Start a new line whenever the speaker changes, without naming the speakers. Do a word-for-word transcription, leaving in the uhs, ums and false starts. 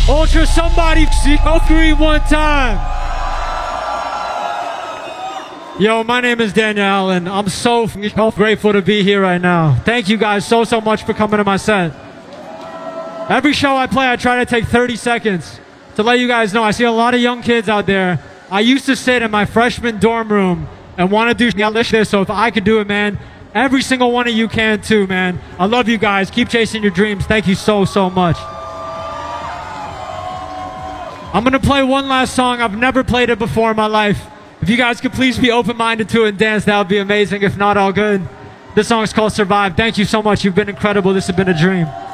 Ultra somebody, oh three one time. Yo, my name is Daniel Allen. I'm so grateful to be here right now. Thank you guys so, so much for coming to my set. Every show I play, I try to take thirty seconds to let you guys know. I see a lot of young kids out there. I used to sit in my freshman dorm room and want to do this, so if I could do it, man, every single one of you can too, man. I love you guys. Keep chasing your dreams. Thank you so, so much. I'm going to play one last song. I've never played it before in my life. If you guys could please be open-minded to it and dance, that would be amazing. If not, all good. This song is called Survive. Thank you so much. You've been incredible. This has been a dream.